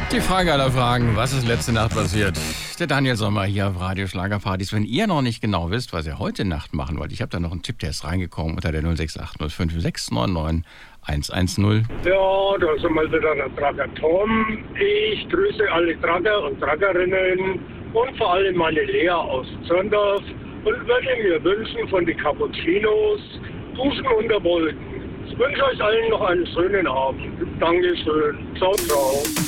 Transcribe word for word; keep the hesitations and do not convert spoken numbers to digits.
Die Frage aller Fragen, was ist letzte Nacht passiert? Der Daniel Sommer hier auf Radio Schlagerpartys. Wenn ihr noch nicht genau wisst, was ihr heute Nacht machen wollt, ich habe da noch einen Tipp, der ist reingekommen unter der null sechs acht null fünf sechs neun neun eins eins null. Ja, da ist mal wieder der Trager Tom. Ich grüße alle Trager und Tragerinnen und vor allem meine Lea aus Zörndorf und würde mir wünschen von den Cappuccinos Duschen unter Wolken. Ich wünsche euch allen noch einen schönen Abend. Dankeschön. Ciao, ciao.